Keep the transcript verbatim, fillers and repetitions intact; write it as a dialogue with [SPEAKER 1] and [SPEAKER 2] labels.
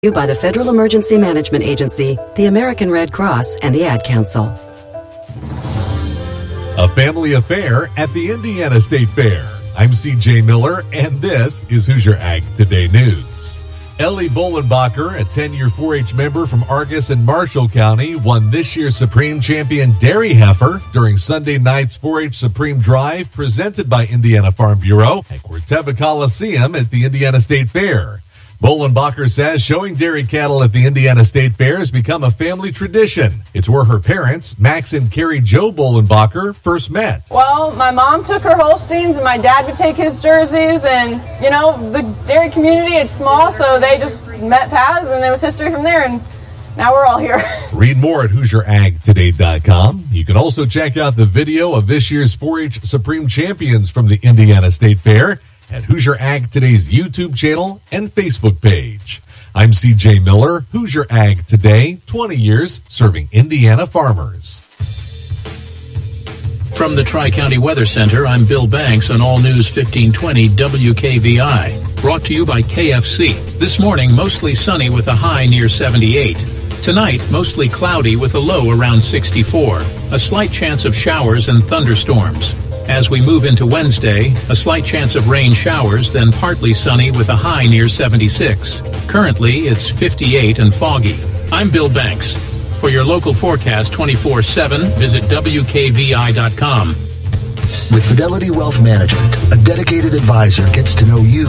[SPEAKER 1] You by the Federal Emergency Management Agency, the American Red Cross, and the Ad Council.
[SPEAKER 2] A family affair at the Indiana State Fair. I'm C J Miller, and this is Hoosier Ag Today News. Ellie Bolenbacher, a ten-year four H member from Argus and Marshall County, won this year's Supreme Champion Dairy Heifer during Sunday night's four H Supreme Drive presented by Indiana Farm Bureau at Corteva Coliseum at the Indiana State Fair. Bolenbacher says showing dairy cattle at the Indiana State Fair has become a family tradition. It's where her parents, Max and Carrie Joe Bolenbacher, first met.
[SPEAKER 3] Well, my mom took her Holsteins and my dad would take his jerseys, and, you know, the dairy community, it's small, so they just met paths, and there was history from there, and now we're all here.
[SPEAKER 2] Read more at Hoosier Ag Today dot com. You can also check out the video of this year's four H Supreme Champions from the Indiana State Fair at Hoosier Ag Today's YouTube channel and Facebook page. I'm C J Miller, Hoosier Ag Today, twenty years serving Indiana farmers.
[SPEAKER 4] From the Tri-County Weather Center, I'm Bill Banks on All News fifteen twenty W K V I. Brought to you by K F C. This morning, mostly sunny with a high near seventy-eight. Tonight, mostly cloudy with a low around sixty-four. A slight chance of showers and thunderstorms. As we move into Wednesday, a slight chance of rain showers, then partly sunny with a high near seventy-six. Currently, it's fifty-eight and foggy. I'm Bill Banks. For your local forecast twenty-four seven, visit W K V I dot com.
[SPEAKER 5] With Fidelity Wealth Management, a dedicated advisor gets to know you